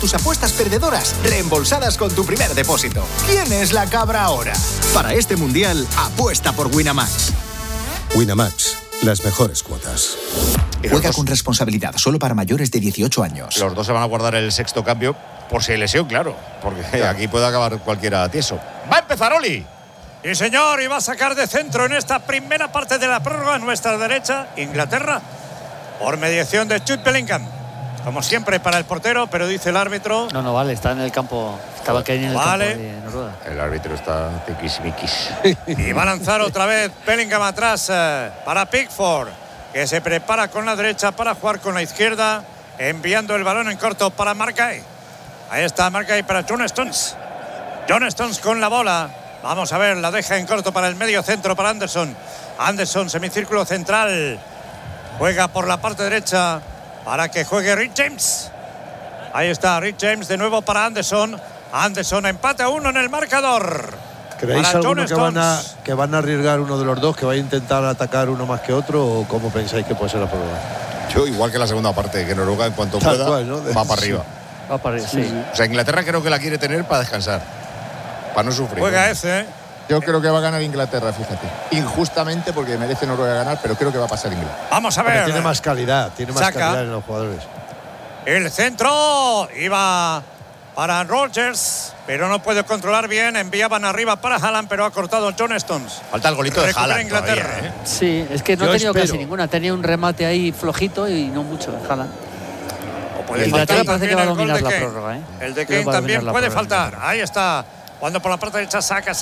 Tus apuestas perdedoras reembolsadas con tu primer depósito. ¿Quién es la cabra ahora? Para este Mundial, apuesta por Winamax. Winamax, las mejores cuotas. Juega con responsabilidad, solo para mayores de 18 años. Los dos se van a guardar el sexto cambio por si hay lesión, claro. Porque aquí puede acabar cualquiera tieso. ¡Va a empezar Oli! Sí, señor, y va a sacar de centro en esta primera parte de la prórroga a nuestra derecha, Inglaterra, por mediación de Jude Bellingham. Como siempre para el portero, pero dice el árbitro... No, vale, está en el campo. Estaba aquí en el campo de Noruega. El árbitro está tiquismiquis. Y va a lanzar otra vez Bellingham atrás para Pickford, que se prepara con la derecha para jugar con la izquierda, enviando el balón en corto para Markay. Ahí está Markay para John Stones. John Stones con la bola. Vamos a ver, la deja en corto para el medio centro para Anderson. Anderson, semicírculo central. Juega por la parte derecha para que juegue Reece James. Ahí está Reece James de nuevo para Anderson. Anderson empate a 1 en el marcador. ¿Creéis alguno que van a arriesgar uno de los dos, que va a intentar atacar uno más que otro, o cómo pensáis que puede ser la prueba? Yo igual que la segunda parte, que Noruega en cuanto pueda va para arriba. Va para arriba, sí. O sea, Inglaterra creo que la quiere tener para descansar, para no sufrir. Juega ese. Yo creo que va a ganar Inglaterra, fíjate. Injustamente, porque merece Noruega ganar, pero creo que va a pasar Inglaterra. Vamos a ver. Porque tiene más calidad, calidad en los jugadores. El centro iba para Rodgers, pero no puede controlar bien. Enviaban arriba para Haaland, pero ha cortado John Stones. Falta el golito de Haaland Inglaterra. Todavía, Sí, es que no ha tenido casi ninguna. Tenía un remate ahí flojito y no mucho Haaland. Inglaterra parece que va a dominar la prórroga. El de Kane también puede faltar. Ahí está. Cuando por la parte derecha saca.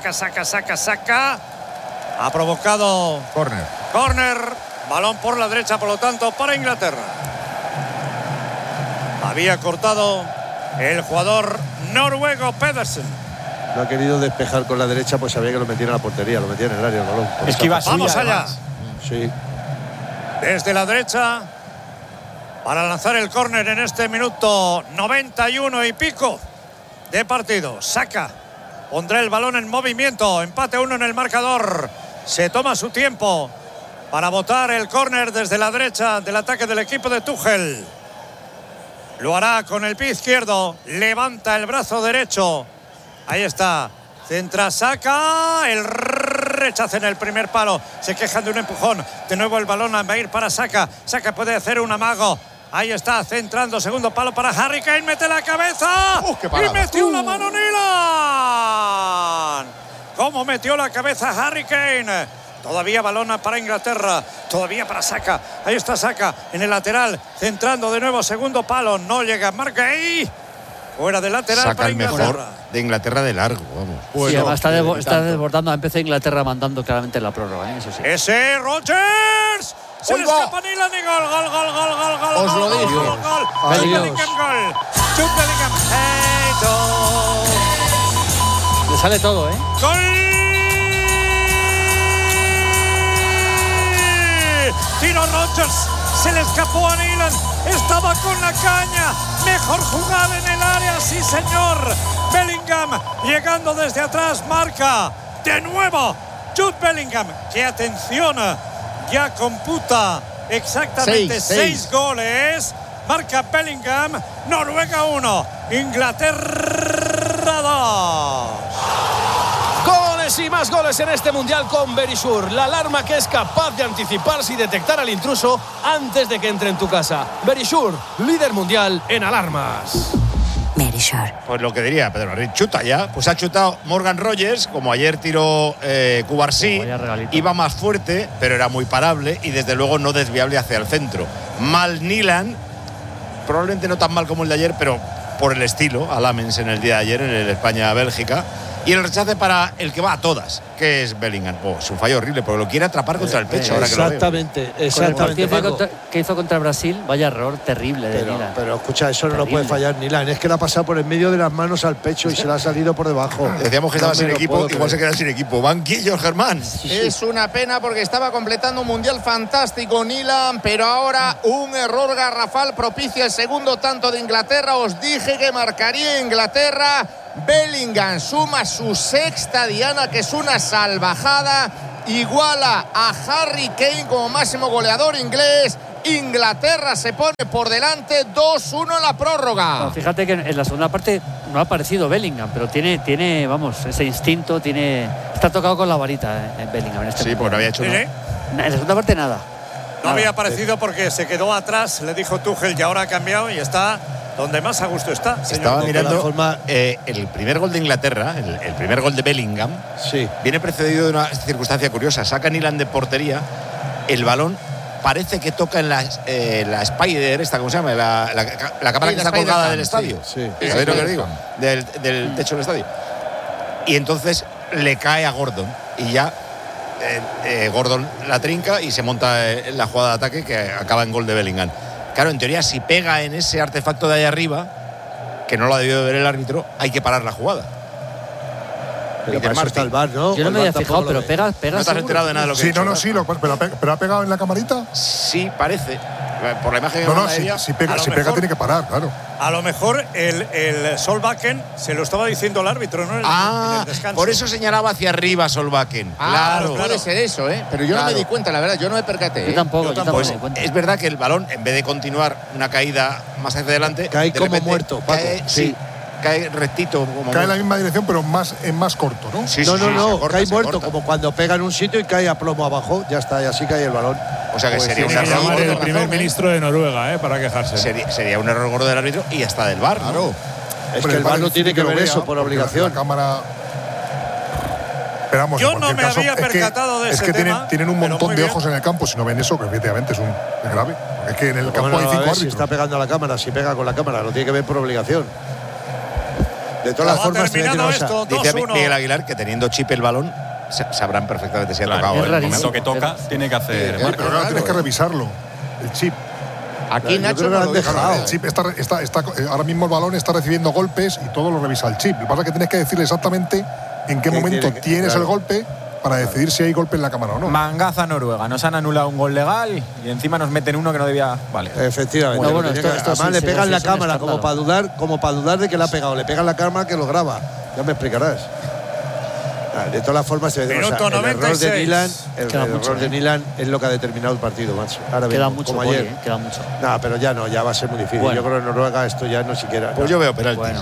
Ha provocado corner. Balón por la derecha, por lo tanto, para Inglaterra. Había cortado el jugador noruego Pedersen. Lo ha querido despejar con la derecha, pues sabía que lo metía en la portería, lo metía en el área el balón. Vamos allá. Sí. Desde la derecha para lanzar el córner en este minuto 91 y pico de partido. Saca, pondrá el balón en movimiento. Empate a 1 en el marcador. Se toma su tiempo para botar el córner desde la derecha del ataque del equipo de Tuchel. Lo hará con el pie izquierdo. Levanta el brazo derecho. Ahí está. Centra, saca. El rechazo en el primer palo. Se quejan de un empujón. De nuevo el balón va a ir para Saka. Saka puede hacer un amago. Ahí está, centrando, segundo palo para Harry Kane, mete la cabeza y metió la mano Nilan. ¿Cómo metió la cabeza Harry Kane? Todavía balona para Inglaterra, todavía para Saka. Ahí está Saka en el lateral, centrando de nuevo, segundo palo, no llega Markay. Fuera del lateral Saca para el mejor de Inglaterra de largo, vamos. Sí, además está desbordando. Empezó Inglaterra mandando claramente la prórroga, eso sí. Ese Rodgers. Se le escapa Nilan y gol. Os lo digo. Gol. Jude Bellingham. Le sale todo, ¡Gol! Tiro Rodgers. Se le escapó a Nilan. Estaba con la caña. Mejor jugada en el área, sí señor. Bellingham llegando desde atrás. Marca de nuevo Jude Bellingham. ¡Qué atención! Ya computa exactamente 6 goles. Marca Bellingham. Noruega 1, Inglaterra 2. Goles y más goles en este Mundial con Verisure. La alarma que es capaz de anticiparse y detectar al intruso antes de que entre en tu casa. Verisure, líder mundial en alarmas. Verisure. Pues lo que diría Pedro Martín, chuta ya. Pues ha chutado Morgan Rogers, como ayer tiró Cubarsí. Iba más fuerte, pero era muy parable y desde luego no desviable hacia el centro. Mal Nilan, probablemente no tan mal como el de ayer, pero por el estilo, a Lamens en el día de ayer, en el España-Bélgica. Y el rechace para el que va a todas, que es Bellingham. Es un fallo horrible, porque lo quiere atrapar contra el pecho. Exactamente. Que hizo contra Brasil, vaya error terrible de Nilan. Pero escucha, eso no lo puede fallar Nilan. Es que le ha pasado por en medio de las manos al pecho y se le ha salido por debajo. Decíamos que estaba sin equipo, igual se queda sin equipo. Banquillo, Germán. Es una pena porque estaba completando un mundial fantástico Nilan, pero ahora un error garrafal propicia el segundo tanto de Inglaterra. Os dije que marcaría Inglaterra. Bellingham suma su sexta diana, que es una salvajada. Iguala a Harry Kane como máximo goleador inglés. Inglaterra se pone por delante 2-1 en la prórroga. No, fíjate que en la segunda parte no ha aparecido Bellingham, pero tiene vamos, ese instinto, está tocado con la varita en Bellingham en este momento. Porque no había hecho nada. En la segunda parte nada. No había aparecido porque se quedó atrás, le dijo Tuchel, y ahora ha cambiado y está donde más a gusto está. Estaba mirando el primer gol de Inglaterra, el primer gol de Bellingham, viene precedido de una circunstancia curiosa. Saca Nyland de portería, el balón parece que toca en la Spider, ¿cómo se llama? La cámara que está colgada del estadio. ¿Sabéis lo que os digo? Del techo del estadio. Y entonces le cae a Gordon y ya Gordon la trinca y se monta en la jugada de ataque que acaba en gol de Bellingham. Claro, en teoría, si pega en ese artefacto de ahí arriba, que no lo ha debido de ver el árbitro, hay que parar la jugada. Pero para eso está el VAR, ¿no? Yo no me había fijado, pero pega. ¿No te has enterado de nada de lo que sí, he dicho? Sí, pero ha pegado en la camarita. Sí, parece. Por la imagen que si pega tiene que parar, claro. A lo mejor el Solbakken se lo estaba diciendo el árbitro, ¿no? En el descanso. Por eso señalaba hacia arriba Solbakken. Claro, puede ser eso, ¿eh? Pero yo no me di cuenta, la verdad, yo no me percaté. Yo tampoco. Pues es verdad que el balón, en vez de continuar una caída más hacia adelante, cae como repente, muerto, Paco. Cae rectito. Cae en la misma dirección, pero es más corto, ¿no? No, cae muerto, como cuando pega en un sitio y cae a plomo abajo, ya está, y así cae el balón. O sea que sería un error. Llamar el primer ministro de Noruega, para quejarse. Sería un error gordo del árbitro y hasta del VAR. Claro. Es que el VAR no tiene que ver eso por obligación. La cámara. Esperamos, yo no me había percatado de ese tema. Es que tienen un montón de ojos en el campo. Si no ven eso, que efectivamente es grave. Es que en el campo hay 5 árbitros. Si está pegando a la cámara, si pega con la cámara, lo tiene que ver por obligación. De todas formas, dice Miguel Aguilar que teniendo chip el balón sabrán perfectamente si ha tocado. El momento que toca tiene que hacer. Pero claro, tienes que revisarlo. El chip. Aquí Nacho no lo dejado. El chip está ahora mismo el balón está recibiendo golpes y todo lo revisa el chip. Lo que pasa es que tienes que decirle exactamente en qué momento tienes el golpe para decidir si hay golpe en la cámara o no. Mangaza Noruega. Nos han anulado un gol legal y encima nos meten uno que no debía. Vale. Efectivamente. Bueno, además le pegan la cámara como para dudar de que le ha pegado. Le pegan la cámara que lo graba. Ya me explicarás. De todas formas, el error de Nyland es lo que ha determinado el partido, macho. Ahora queda mucho, como ayer. Queda mucho. No, pero ya no, ya va a ser muy difícil. Bueno. Yo creo que en Noruega esto ya no siquiera. Pues yo veo penaltis. Bueno.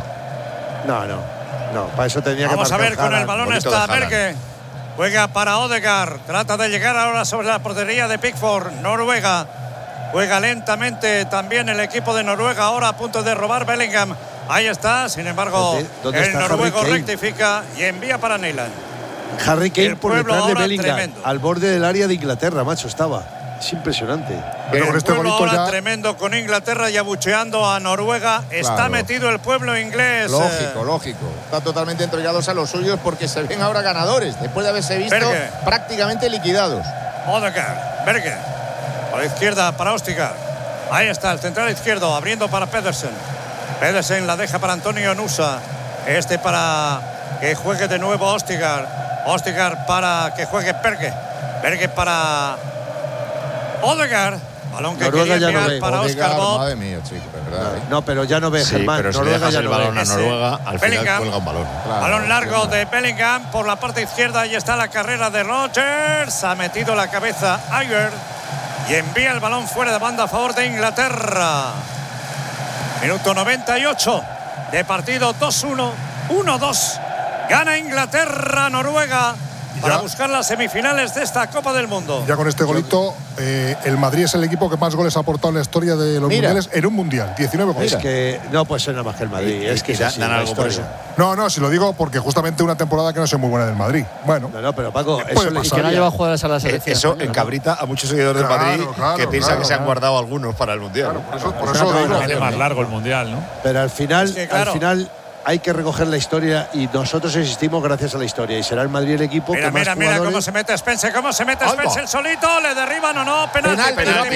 No, para eso tenía que marcar. Vamos a ver, con el balón está Berge. Juega para Odegaard. Trata de llegar ahora sobre la portería de Pickford. Noruega. Juega lentamente también el equipo de Noruega. Ahora a punto de robar Bellingham. Ahí está. Sin embargo, el noruego rectifica y envía para Nyland. Harry Kane por detrás de Bellingham. Al borde del área de Inglaterra, macho, estaba. Es impresionante. Pero el pueblo ahora tremendo con Inglaterra y abucheando a Noruega. Está metido el pueblo inglés. Lógico. Están totalmente entregados a los suyos porque se ven ahora ganadores, después de haberse visto prácticamente liquidados. Odegaard, Berge. A la izquierda para Østigård. Ahí está el central izquierdo, abriendo para Pedersen. Pedersen la deja para Antonio Nusa. Para que juegue de nuevo Østigård. Østigård para que juegue Berge. Berge para Odegaard. Balón que Noruega quería enviar no para Oscar Bob. Madre mía, chico, verdad. No, pero ya no ve, Germán. Pero si Noruega dejas el balón a Noruega, al final Bellingham. cuelga un balón. Balón largo de Bellingham por la parte izquierda. Ahí está la carrera de Rodgers. Ha metido la cabeza Ayer y envía el balón fuera de banda a favor de Inglaterra. Minuto 98 de partido. 2-1, 1-2. Gana Inglaterra, Noruega, para buscar las semifinales de esta Copa del Mundo. Ya con este golito, el Madrid es el equipo que más goles ha aportado en la historia de los mundiales en un mundial. 19 goles. Es que no puede ser nada más que el Madrid. Es que dan algo por eso. No, si lo digo porque justamente una temporada que no es muy buena del Madrid. Bueno. No, pero Paco, eso y que no lleva jugadores a la selección. Eso encabrita a muchos seguidores del Madrid que piensan que se han guardado algunos para el mundial. Por eso es más largo el mundial, ¿no? Pero al final hay que recoger la historia y nosotros existimos gracias a la historia y será el Madrid el equipo que más jugadores... Mira cómo se mete Spence, el solito, le derriban o no, penalti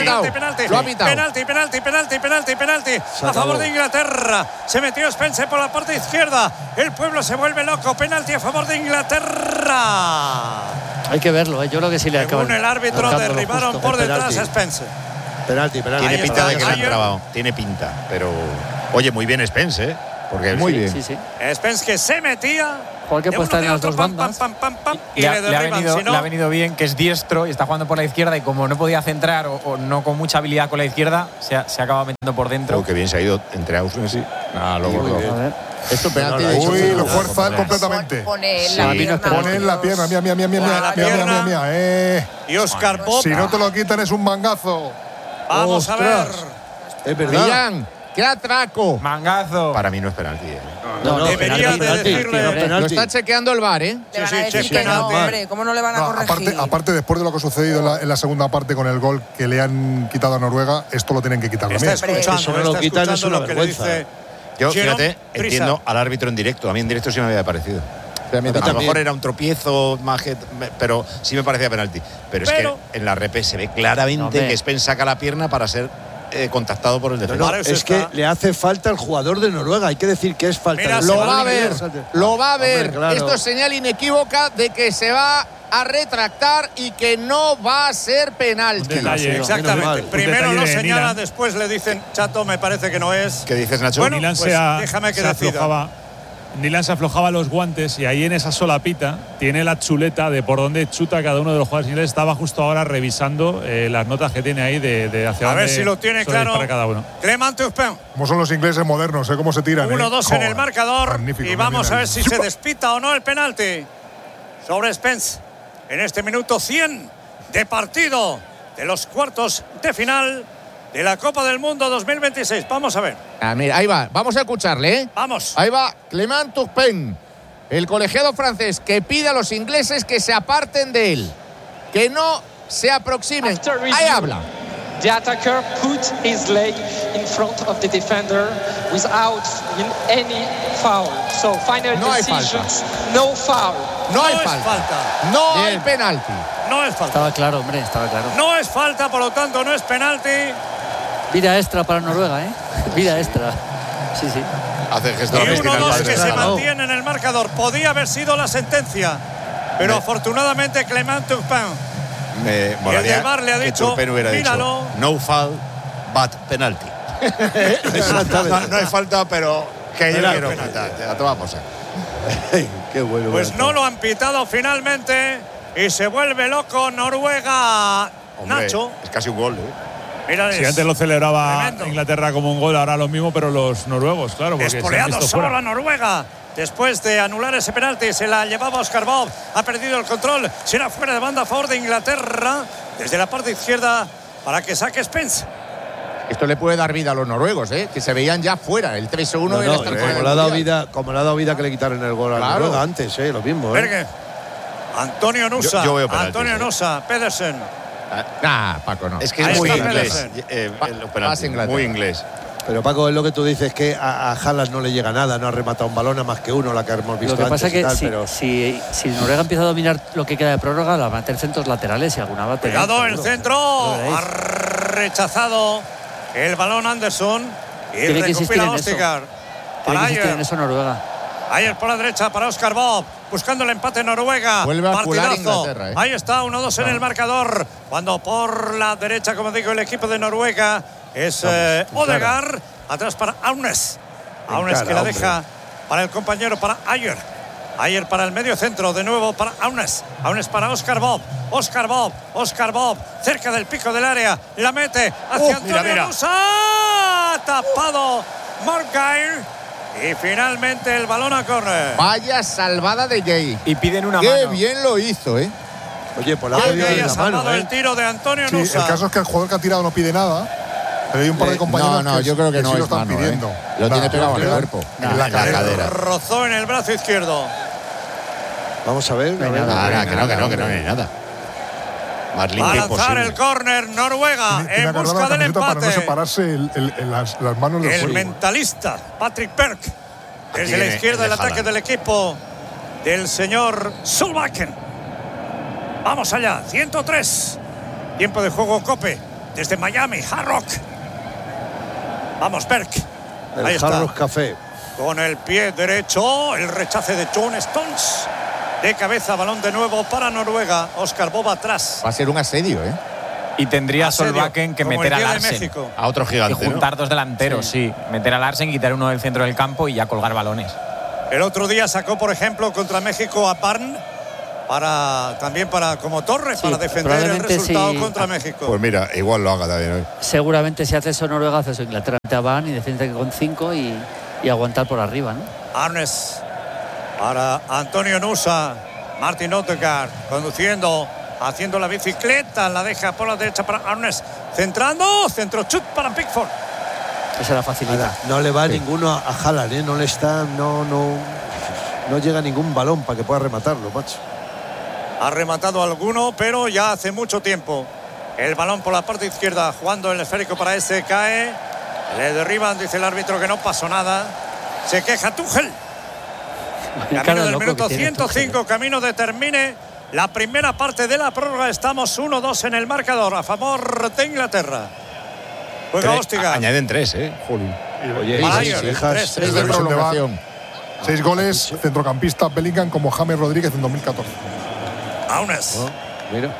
a favor de Inglaterra. Se metió Spence por la parte izquierda, el pueblo se vuelve loco, penalti a favor de Inglaterra. Hay que verlo, yo creo que sí le acaban. Según el árbitro derribaron por detrás a Spence. Penalti. Tiene pinta de que le han trabado, tiene pinta, pero oye, muy bien Spence, Porque muy bien. Sí, sí. Spence que se metía. Porque puede estar en las dos bandas. Y le derriban. Le ha venido bien que es diestro y está jugando por la izquierda, y como no podía centrar o no con mucha habilidad con la izquierda, se ha acabado metiendo por dentro. Oh, que bien se ha ido entre Ausen, sí. Esto penalti. Uy, lo fuerza completamente. Pone la pierna. Mía. Y Oscar Bob. Si no te lo quitan es un mangazo. Vamos a ver. Es verdad. Millán, qué atraco. Mangazo. Para mí no es penalti. No, debería de decirle. Lo está chequeando el VAR, ¿eh? Le van a decir que no, hombre. ¿Cómo no le van a corregir? Aparte, después de lo que ha sucedido en la segunda parte con el gol que le han quitado a Noruega, esto lo tienen que quitar también. Eso no lo quitan, es una vergüenza. Yo, fíjate, entiendo al árbitro en directo. A mí en directo sí me había parecido. A lo mejor era un tropiezo, pero sí me parecía penalti. Pero es que en la repe se ve claramente que Spence saca la pierna para ser contactado por el defensor. Es que le hace falta al jugador de Noruega. Hay que decir que es falta. Mira, lo va a ver. Hombre, claro. Esto es señal inequívoca de que se va a retractar y que no va a ser penalti. Exactamente. Primero lo señala, después le dicen, Chato, me parece que no es. ¿Qué dices, Nacho? Bueno, pues déjame que decida. Nilan se aflojaba los guantes y ahí en esa solapita tiene la chuleta de por dónde chuta cada uno de los jugadores ingleses. Estaba justo ahora revisando las notas que tiene ahí de hacia dónde. A ver si lo tiene claro cada uno. Clement Turpin. Como son los ingleses modernos, cómo se tiran. 1-2 en el marcador. Y vamos a ver si se despita o no el penalti sobre Spence en este minuto 100 de partido de los cuartos de final de la Copa del Mundo 2026. Vamos a ver. Mira, ahí va. Vamos a escucharle, ¿eh? Vamos. Ahí va Clement Turpin, el colegiado francés, que pide a los ingleses que se aparten de él, que no se aproximen. Ahí habla. The attacker put his leg in front of the defender without any foul. So final decisions, no foul. No hay falta. No hay penalti. No es falta. Estaba claro, hombre, estaba claro. No es falta, por lo tanto no es penalti. Vida extra para Noruega, ¿eh? Vida extra. Sí. Hace gesto y 1-2 que se mantiene en el marcador. Podía haber sido la sentencia, pero afortunadamente Clement Turpin, el del VAR le ha dicho, míralo. No foul, but penalty. no hay falta, pero que yo quiero penalti. Ya tomamos. Qué bueno. Pues no lo han pitado finalmente y se vuelve loco Noruega. Hombre, Nacho. Es casi un gol, ¿eh? Si antes lo celebraba Inglaterra como un gol, ahora lo mismo, pero los noruegos, claro. Espoleado solo a Noruega. Después de anular ese penalti, se la llevaba Oscar Bob. Ha perdido el control. Será fuera de banda a favor de Inglaterra. Desde la parte izquierda para que saque Spence. Esto le puede dar vida a los noruegos, que se veían ya fuera. El 3-1 como le ha dado vida que le quitaron el gol a Noruega antes, lo mismo. Berge. Antonio Nusa. Yo veo penalti, Antonio Nusa. Pedersen. Paco, no. Es que es muy inglés. Muy inglés. Pero Paco, es lo que tú dices, que a Haaland no le llega nada, no ha rematado un balón a más que uno, la que hemos visto. Lo que pasa es que pero si Noruega empieza a dominar lo que queda de prórroga, la va a meter centros laterales y alguna va a tener. Cuidado el centro. Ha rechazado el balón Anderson y recupera Ostigar. Tiene que insistir en eso Noruega. Ayer por la derecha para Oscar Bob, buscando el empate Noruega. Vuelve a cular Inglaterra. Ahí está, 1-2 en el marcador. Cuando por la derecha, como digo, el equipo de Noruega es Odegaard. Atrás para Aunes. Aunes que la deja para el compañero, para Ayer. Ayer para el medio centro, de nuevo para Aunes. Aunes para Oscar Bob. Oscar Bob, cerca del pico del área. La mete hacia Antonio Nusa. Tapado Morgair. Y finalmente el balón a córner. Vaya salvada de Gay. Y piden una mano. Qué mano. bien lo hizo, Oye, pues la ha salvado el tiro de Antonio Nusa. El caso es que el jugador que ha tirado no pide nada. Pero hay un par de compañeros que yo creo que no sí es lo están mano, pidiendo. Lo tiene pegado en el cuerpo. En la cadera. Rozó en el brazo izquierdo. Vamos a ver. Que no hay nada. Más limpio va a lanzar el córner Noruega en busca del empate. Para no separarse las manos del el mentalista Patrick Berg. Desde la izquierda el ataque del equipo del señor Solbakken. Vamos allá, 103. Tiempo de juego Cope desde Miami, Hard Rock. Vamos, Berg. Ahí está. Hard Rock Café. Con el pie derecho, el rechace de John Stones. De cabeza, balón de nuevo para Noruega. Oscar Bob atrás. Va a ser un asedio, Y tendría Solbakken que meter a Larsen. A otro gigante. Y juntar dos delanteros, sí. Meter a Larsen, quitar uno del centro del campo y ya colgar balones. El otro día sacó, por ejemplo, contra México a Parn también como torre, para defender el resultado contra México. Pues mira, igual lo haga también hoy. Seguramente si hace eso Noruega, hace eso Inglaterra a Van y defiende con 5 y aguantar por arriba, ¿no? Arnes para Antonio Nusa. Martin Odegaard conduciendo, haciendo la bicicleta, la deja por la derecha para Arnes, centrando, centro chut para Pickford. Esa era facilidad. No le va ninguno a Haaland, no le está, no llega ningún balón para que pueda rematarlo, macho. Ha rematado alguno, pero ya hace mucho tiempo. El balón por la parte izquierda, jugando el esférico para ese, cae. Le derriban, dice el árbitro que no pasó nada. Se queja Tuchel. Camino del minuto 105, camino de termine la primera parte de la prórroga. Estamos 1-2 en el marcador a favor de Inglaterra. Juega Ostiga. Añaden 3, Julio. Oye, 3 de prolongación. 6 goles, centrocampista Bellingham como James Rodríguez en 2014. Aunes. Mira.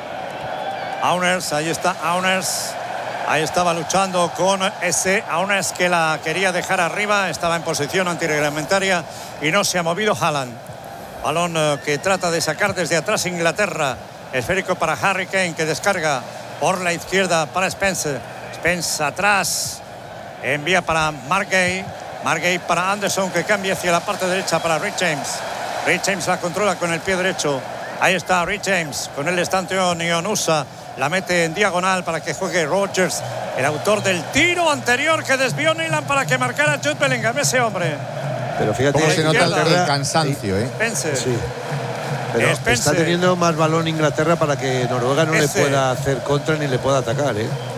Aunes, ahí está Aunes. Ahí estaba luchando con ese Aunes que la quería dejar arriba. Estaba en posición antirreglamentaria y no se ha movido Haaland. Balón que trata de sacar desde atrás Inglaterra. Esférico para Harry Kane, que descarga por la izquierda para Spence. Spence atrás. Envía para Margay. Margay para Anderson, que cambia hacia la parte derecha para Rick James. Rick James la controla con el pie derecho. Ahí está Rick James. Con él está Antonio Nusa. La mete en diagonal para que juegue Rodgers, el autor del tiro anterior que desvió Nyland para que marcara Jude Bellingham, ese hombre. Pero fíjate cómo se nota el cansancio, Spence. Sí. Pero está teniendo más balón Inglaterra para que Noruega no le pueda hacer contra ni le pueda atacar,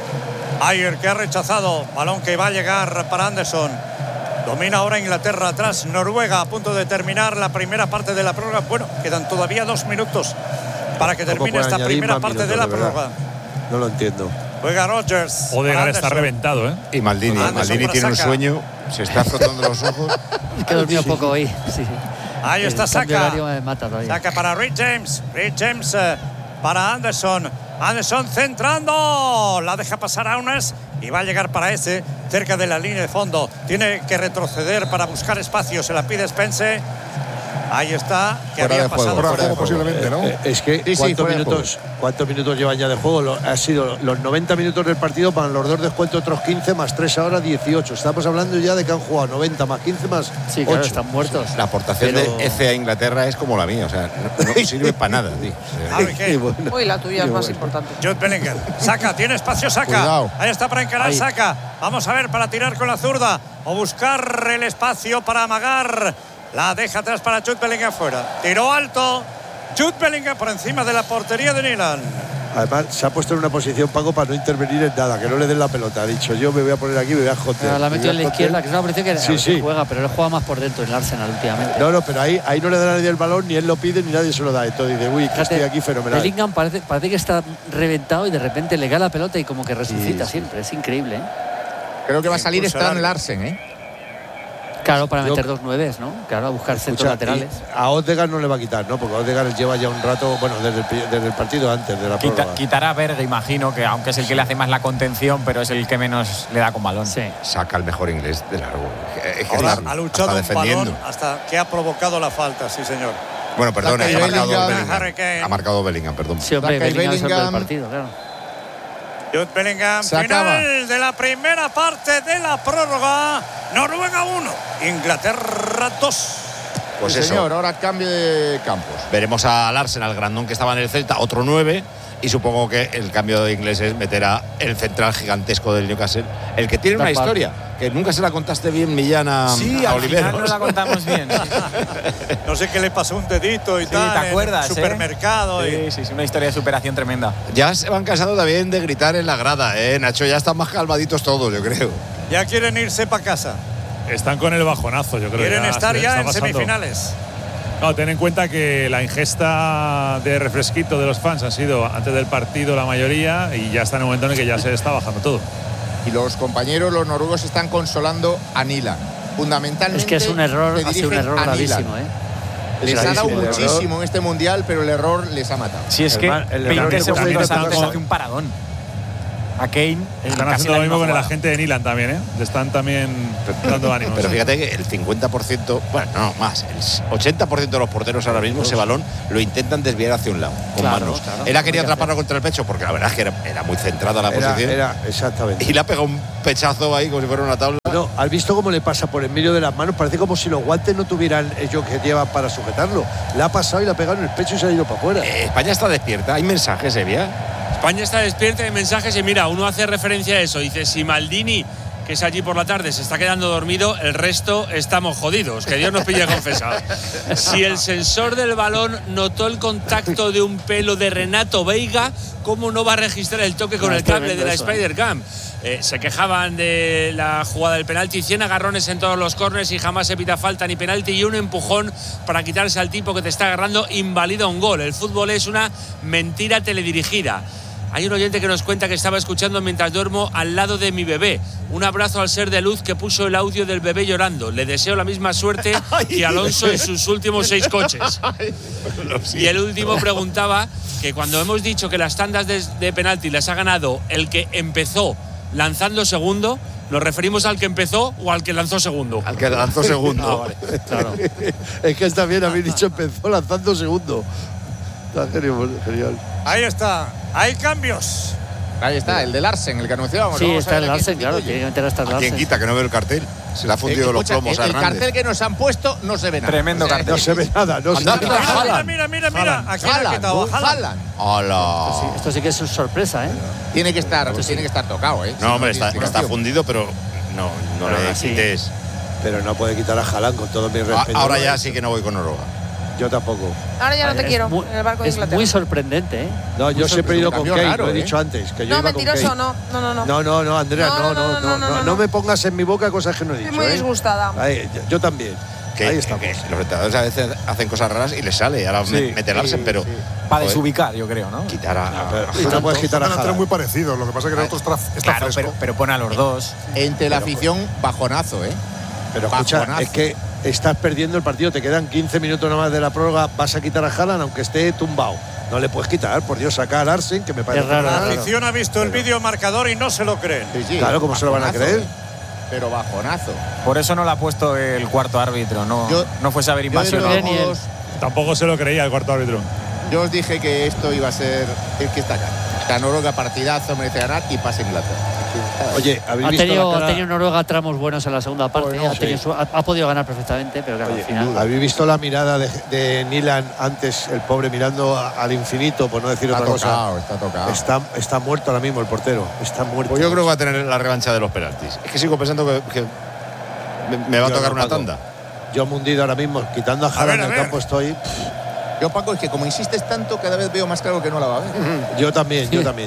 Ayer, que ha rechazado. Balón que va a llegar para Anderson. Domina ahora Inglaterra atrás. Noruega a punto de terminar la primera parte de la prórroga. Bueno, quedan todavía 2 minutos para que termine esta primera parte de la prórroga. No lo entiendo. Juega Rodgers. Odegaard está reventado, Y Maldini tiene un sueño. Se está frotando los ojos. Es que dormido poco hoy. Sí. Ahí está Saka. Saka para Rick James. Rick James para Anderson. Anderson centrando. La deja pasar a Aunes y va a llegar para ese, cerca de la línea de fondo. Tiene que retroceder para buscar espacio. Se la pide Spence. Ahí está, que fuera había pasado fuera de juego posiblemente, ¿no? Es que ¿cuántos minutos llevan ya de juego? Ha sido los 90 minutos del partido, para los 2 descuentos otros 15 más 3 ahora 18. Estamos hablando ya de que han jugado 90 más 15 más 8. Claro, están muertos. La aportación de ECE a Inglaterra es como la mía, o sea, no sirve para nada, tío. Uy, la tuya es más importante. Jude Bellingham. Saka, tiene espacio Saka. Cuidado. Ahí está para encarar Saka. Vamos a ver, para tirar con la zurda o buscar el espacio para amagar. La deja atrás para Jude Bellingham fuera. Tiro alto. Jude Bellingham por encima de la portería de Nyland. Además, se ha puesto en una posición, Paco, para no intervenir en nada, que no le den la pelota. Ha dicho, yo me voy a poner aquí, me voy a joder. La metió en la izquierda, que es una posición que sí. juega, pero él juega más por dentro en el Arsenal últimamente. No, pero ahí no le da a nadie el balón, ni él lo pide, ni nadie se lo da. Entonces dice, uy, que estoy aquí fenomenal. Bellingham parece que está reventado y de repente le cae la pelota y como que resucita siempre. Es increíble, Creo que va a salir Strand Larsen, Claro, para meter 2 9, ¿no? Claro, a buscar centros laterales. A Odegaard no le va a quitar, ¿no? Porque Odegaard lleva ya un rato, bueno, desde el partido antes de la prórroga. Quitará a Berg, imagino, que aunque es el que le hace más la contención, pero es el que menos le da con balón. Sí. Saca el mejor inglés de largo. Ahora ha luchado un balón hasta que ha provocado la falta, sí, señor. Bueno, perdona, ha marcado Bellingham, perdón. Sí, hombre, Bellingham sobre el partido, claro. Jude Bellingham, final de la primera parte de la prórroga. Noruega 1, Inglaterra 2. Pues sí, eso. señor, ahora cambio de campos. Veremos al Arsenal, grandón que estaba en el Celta, otro 9. Y supongo que el cambio de inglés es meter a el central gigantesco del Newcastle, el que tiene una historia que nunca se la contaste bien, Millán, a Oliver. No la contamos bien. No sé qué le pasó, un dedito y tal. ¿Te acuerdas? En el supermercado. Sí, una historia de superación tremenda. Ya se van cansando también de gritar en la grada, Nacho. Ya están más calmaditos todos, yo creo. Ya quieren irse para casa. Están con el bajonazo, yo creo. Quieren estar ya en semifinales. No, ten en cuenta que la ingesta de refresquito de los fans ha sido antes del partido la mayoría y ya está en un momento en el que ya se está bajando todo. Y los compañeros, los noruegos, están consolando a Nyland. Fundamentalmente. Es que es un error, ha sido un error gravísimo, Les ha dado muchísimo en este mundial, pero el error les ha matado. Si es que 20 segundos antes hace un paradón. a Kane. Están haciendo lo mismo con el agente de Nilan también, ¿eh? Le están también dando ánimos. Pero fíjate que el 50%, bueno, no, más, el 80% de los porteros ahora mismo ese balón lo intentan desviar hacia un lado, con manos. Él ha querido atraparlo contra el pecho porque la verdad es que era muy centrada la posición. Exactamente. Y le ha pegado un pechazo ahí como si fuera una tabla. No, ¿has visto cómo le pasa por en medio de las manos? Parece como si los guantes no tuvieran ellos que llevan para sujetarlo. Le ha pasado y le ha pegado en el pecho y se ha ido para afuera. España está despierta. ¿Hay mensajes, Evia? España está despierta, hay mensajes y mira, uno hace referencia a eso. Dice, si Maldini, que es allí por la tarde, se está quedando dormido, el resto estamos jodidos. Que Dios nos pille confesar. Si el sensor del balón notó el contacto de un pelo de Renato Veiga, ¿cómo no va a registrar el toque con el cable de la Spider-Cam? Se quejaban de la jugada del penalti, 100 agarrones en todos los corners y jamás se pita falta ni penalti, y un empujón para quitarse al tipo que te está agarrando invalida un gol. El fútbol es una mentira teledirigida. Hay un oyente que nos cuenta que estaba escuchando mientras duermo al lado de mi bebé. Un abrazo al ser de luz que puso el audio del bebé llorando. Le deseo la misma suerte que Alonso en sus últimos 6 coches. Y el último preguntaba que cuando hemos dicho que las tandas de penalti las ha ganado el que empezó lanzando segundo, ¿nos referimos al que empezó o al que lanzó segundo? Al que lanzó segundo. Vale. Claro. Es que está bien, habéis dicho empezó lanzando segundo. Está genial. Ahí está, hay cambios. Ahí está, el de Larsen, el que anunciábamos. Sí, está el Larsen, claro, tiene que meter hasta el Larsen. ¿Quién quita que no ve el cartel? Se le ha fundido los plomos a Hernández. El cartel que nos han puesto no se ve nada. Tremendo cartel. No se ve nada, no se ve nada. Mira. Aquí ha quitado Haaland. ¡Hola! Esto sí que es una sorpresa, ¿eh? Tiene que estar tocado, ¿eh? No, hombre, está fundido, pero no le quites. Pero no puede quitar a Haaland, con todo mi respeto. Ahora ya sí que no voy con Noruega. Yo tampoco. Ahora ya no te quiero en el barco de Inglaterra. Es muy sorprendente, ¿eh? No, yo siempre he ido con Kane, lo he dicho antes. Que yo iba mentiroso, con Kane. no, Andrea, no me pongas en mi boca cosas que no he dicho. Estoy muy disgustada. Yo también. Ahí estamos. Los entrenadores a veces hacen cosas raras y les sale. Ahora mete Larsen, pero. Para desubicar, yo creo, ¿no? Quitar a. No puedes quitar a Haaland. Son muy parecidos, lo que pasa es que el otro está fresco. Pero pone a los dos. Entre la afición, bajonazo, ¿eh? Pero escucha, es que estás perdiendo el partido, te quedan 15 minutos nada más de la prórroga, vas a quitar a Haaland aunque esté tumbado. No le puedes quitar, por Dios, saca a Larsen, que me parece raro. La afición ha visto el vídeo marcador y no se lo creen. Sí, claro, ¿cómo se lo van a creer? Pero bajonazo. Por eso no lo ha puesto el cuarto árbitro, no fue saber invasión. Tampoco se lo creía el cuarto árbitro. Yo os dije que esto iba a ser el que está acá. La Noruega partidazo, merece ganar y pasa Inglaterra. Oye, ha tenido Noruega tramos buenos en la segunda parte. Ha podido ganar perfectamente, pero claro, al final. ¿Habéis visto la mirada de Nilan antes, el pobre mirando al infinito, por no decir otra cosa? Está tocado. Está muerto ahora mismo el portero. Está muerto. Pues yo creo que va a tener la revancha de los penaltis. Es que sigo pensando que me va a tocar una tanda. Yo mundido ahora mismo, quitando a Haaland en el campo estoy. Yo, Paco, es que como insistes tanto, cada vez veo más claro que no la va a ver. Yo también.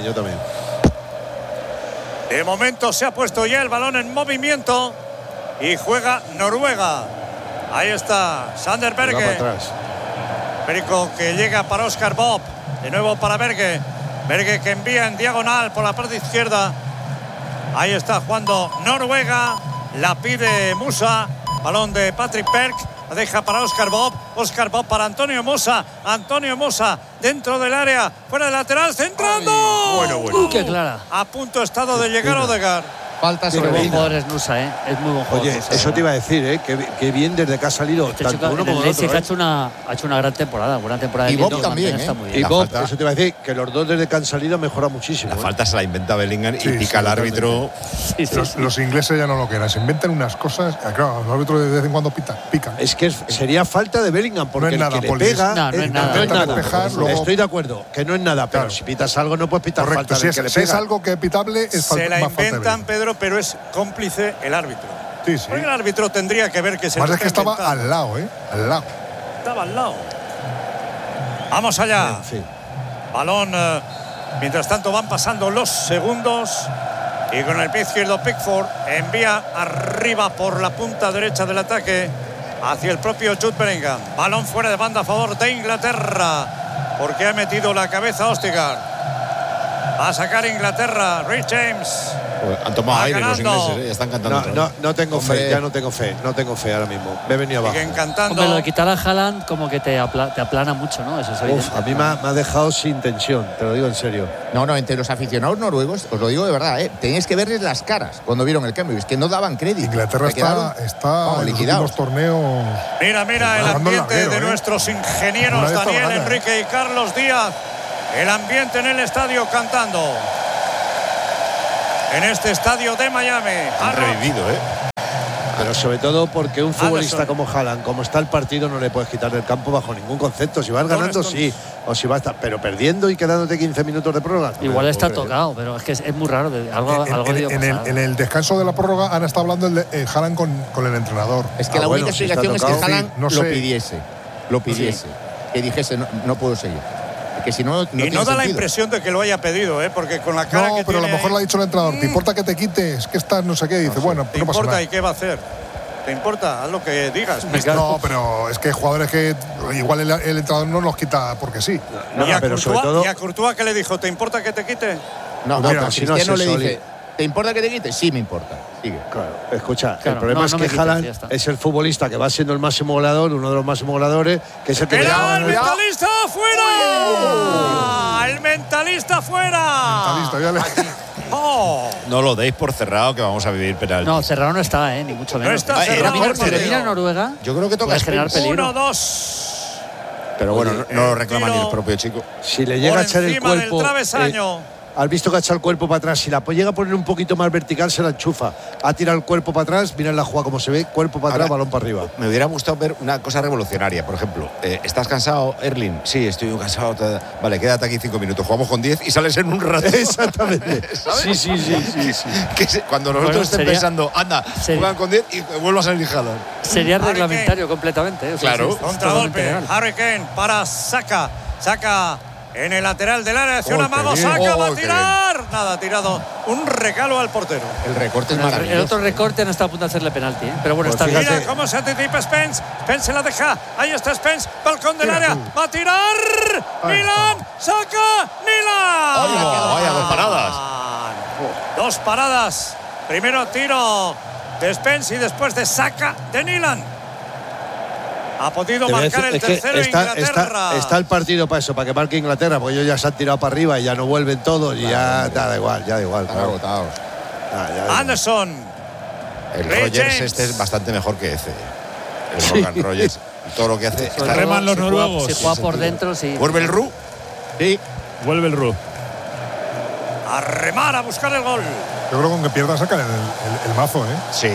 De momento se ha puesto ya el balón en movimiento y juega Noruega. Ahí está Sander Berge. Perico que llega para Oscar Bob. De nuevo para Berge. Berge que envía en diagonal por la parte izquierda. Ahí está jugando Noruega. La pide Musa. Balón de Patrick Berg. La deja para Oscar Bob. Oscar Bob para Antonio Mosa. Antonio Mosa dentro del área. Fuera del lateral. Centrando. Bueno. ¡Qué clara! A punto estado de llegar Odegaard. Falta sobre buen jugador es Nusa, ¿eh? Es muy buen jugador. Oye, eso te iba a decir, ¿eh? Que bien desde que ha salido tanto uno como el otro. Ha hecho una gran temporada. Buena temporada. Y Bob también, está muy bien. Y Bob, eso te iba a decir, que los dos desde que han salido han mejorado muchísimo. La falta se la inventa Bellingham y pica al árbitro. Los ingleses ya no lo quieran. Se inventan unas cosas. Claro, los árbitros de vez en cuando pican. Es que sería falta de Bellingham, porque no es el que le pega. No es nada. Estoy de acuerdo, que no es nada, pero si pitas algo no puedes pitar falta del que le pega. Si es algo que es pitable, es falta. Se la inventan, Pedro, pero es cómplice el árbitro. Sí. Porque el árbitro tendría que ver que se. Más es que estaba al lado, ¿eh? Estaba al lado. Vamos allá. Balón. Mientras tanto van pasando los segundos. Y con el pie izquierdo Pickford envía arriba por la punta derecha del ataque hacia el propio Jude Bellingham. Balón fuera de banda a favor de Inglaterra. Porque ha metido la cabeza Odegaard. Va a sacar Inglaterra. Rhys James. Han tomado aire los ingleses, ya están cantando. No tengo fe, ya no tengo fe ahora mismo. Me he venido abajo. Siguen cantando. Hombre, lo de quitar a Haaland como que te aplana mucho, ¿no? Eso es evidente. A mí me ha dejado sin tensión, te lo digo en serio. No, entre los aficionados noruegos, os lo digo de verdad, tenéis que verles las caras cuando vieron el cambio. Es que no daban crédito. Inglaterra está en los últimos torneos. Mira, el ambiente de nuestros ingenieros Daniel, Enrique y Carlos Díaz. El ambiente en el estadio cantando. En este estadio de Miami. Han revivido, Pero sobre todo porque un futbolista como Haaland, como está el partido, no le puedes quitar del campo bajo ningún concepto. Si vas ganando, sí. O si vas pero perdiendo y quedándote 15 minutos de prórroga. Igual está tocado, pero es que es muy raro. En el descanso de la prórroga han estado hablando Haaland con el entrenador. Es que la única explicación es que Haaland lo pidiese. Que dijese, no puedo seguir. Que si no, y no da la impresión de que lo haya pedido, porque con la cara que pero tiene, a lo mejor le ha dicho el entrenador, ¿te importa que te quites? Que estás no sé qué. Dice, bueno, ¿te no pasa importa nada. y qué va a hacer? ¿Te importa? Haz lo que digas. No, pero es que hay jugadores que igual el entrenador no los quita porque sí. ¿Y a Courtois qué le dijo? ¿Te importa que te quite? No, pero Cristiano le dice, ¿te importa que te quite? Sí, me importa. Sigue. Claro, escucha, el problema es que Haaland es el futbolista que va siendo el máximo goleador, uno de los máximos goleadores, que es el que ¡El mentalista fuera! ¡El mentalista fuera! No lo deis por cerrado, que vamos a vivir penalti. No, cerrado no está, ni mucho menos. No está cerrado. Mira Noruega. Yo creo que toca generar peligro. 1-2. Pero bueno, no lo reclama ni el propio chico. Si le llega a echar el cuerpo. Has visto que ha echado el cuerpo para atrás. Si la llega a poner un poquito más vertical, se la enchufa. Ha tirado el cuerpo para atrás, mirad la jugada como se ve, cuerpo para atrás, balón para arriba. Me hubiera gustado ver una cosa revolucionaria. Por ejemplo, ¿estás cansado, Erling? Sí, estoy muy cansado. Vale, quédate aquí 5 minutos. Jugamos con 10 y sales en un rato. Exactamente. ¿Sabes? Sí. Cuando nosotros estén pensando, anda, juegan con 10 y vuelvo a salir Haaland. Sería reglamentario completamente. Claro. Contragolpe. Harry Kane para Saka. Saka en el lateral del área. Hacia un amago. Saka va a tirar. Nada, ha tirado un regalo al portero. El recorte es maravilloso. El otro recorte no está a punto de hacerle penalti, pero bueno, está bien. Mira cómo se anticipa Spence. Spence se la deja. Ahí está Spence. Balcón del área. Va a tirar. Milan. Saka. Milan. Vaya, 2 paradas. 2 paradas. Primero tiro de Spence y después de Saka de Milan. Ha podido marcar el tercero Inglaterra. Está el partido para eso, para que marque Inglaterra, porque ellos ya se han tirado para arriba y ya no vuelven todos y ya da igual. Están agotados. Anderson. El Rogers este es bastante mejor que ese. El Morgan Rogers. Todo lo que hace. Reman los noruegos. Se juega por dentro, sí. ¿Vuelve el Ru? Sí. Vuelve el Ru. A remar, a buscar el gol. Yo creo que con que pierda sacan el mazo, Sí.